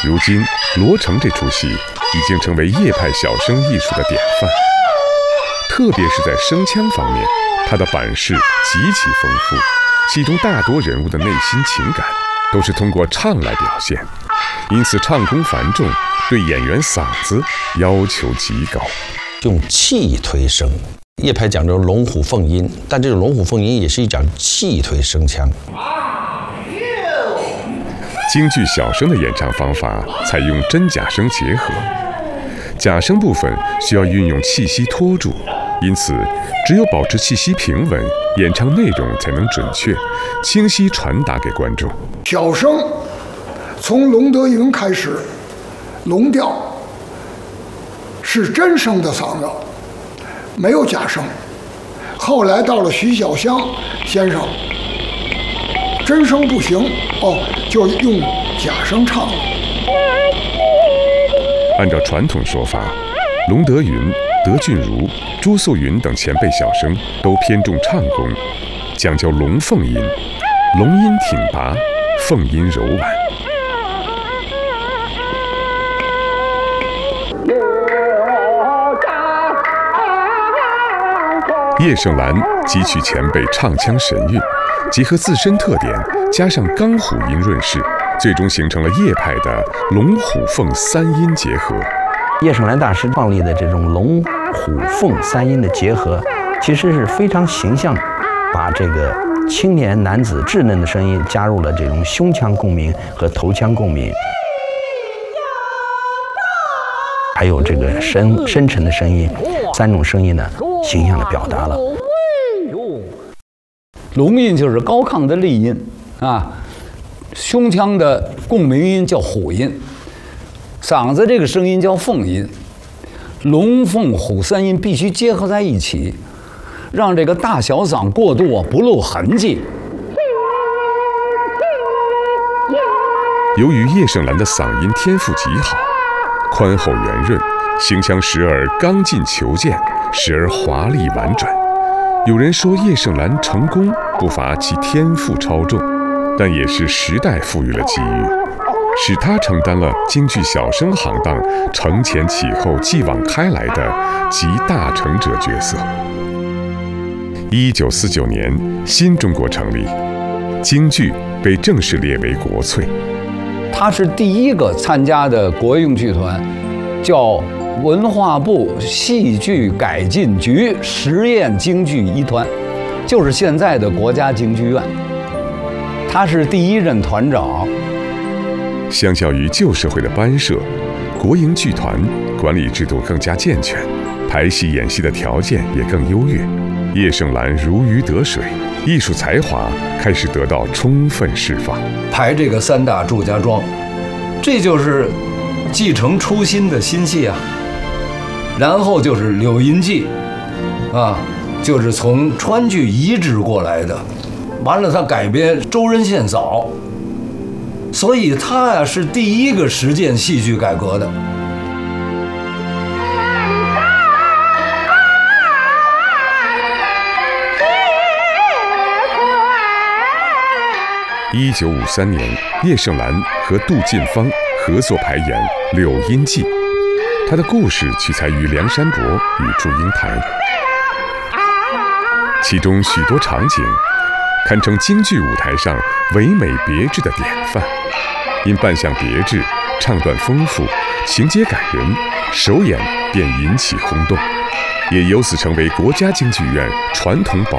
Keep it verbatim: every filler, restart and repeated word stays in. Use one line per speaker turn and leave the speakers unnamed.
如今，罗成这出戏已经成为叶派小生艺术的典范。特别是在声腔方面，他的版式极其丰富，戏中大多人物的内心情感都是通过唱来表现，因此唱功繁重，对演员嗓子要求极高。
用气推声，叶派讲究龙虎凤音，但这种龙虎凤音也是一讲气推声腔。
京剧小生的演唱方法采用真假声结合，假声部分需要运用气息拖住，因此只有保持气息平稳，演唱内容才能准确、清晰传达给观众。
小生从龙德云开始，龙调是真声的嗓子，没有假声。后来到了徐小香先生，真声不行哦，就用假声唱了。
按照传统说法，龙德云、德俊儒、朱素云等前辈小生都偏重唱功，讲究龙凤音，龙音挺拔，凤音柔婉。叶盛兰汲取前辈唱腔神韵，结合自身特点，加上刚虎音润饰，最终形成了叶派的龙虎凤三音结合。
叶盛兰大师创立的这种龙虎凤三音的结合，其实是非常形象，把这个青年男子稚嫩的声音加入了这种胸腔共鸣和头腔共鸣，还有这个深深沉的声音，三种声音呢，形象地表达了。
龙音就是高亢的厉音啊，胸腔的共鸣音叫虎音，嗓子这个声音叫凤音，龙凤虎三音必须结合在一起，让这个大小嗓过渡啊不露痕迹。
由于叶盛兰的嗓音天赋极好，宽厚圆润，形腔时而刚劲遒健，时而华丽婉转。有人说叶盛兰成功不乏其天赋超重，但也是时代赋予了机遇，使他承担了京剧小生行当承前启后、继往开来的集大成者角色。一九四九年，新中国成立，京剧被正式列为国粹。
他是第一个参加的国用剧团，叫文化部戏剧改进局实验京剧一团，就是现在的国家京剧院。他是第一任团长。
相较于旧社会的班社，国营剧团管理制度更加健全，排戏演戏的条件也更优越。叶盛兰如鱼得水，艺术才华开始得到充分释放。
排这个三大祝家庄，这就是继承初心的新戏啊。然后就是柳荫记，啊，就是从川剧移植过来的，完了他改编周仁献嫂，所以他呀是第一个实践戏剧改革的。
一九五三年，叶盛兰和杜近芳合作排演《柳荫记》，他的故事取材于梁山伯与祝英台，其中许多场景堪称京剧舞台上唯美别致的典范。因扮相别致，唱段丰富，情节感人，首演便引起轰动，也由此成为国家京剧院传统保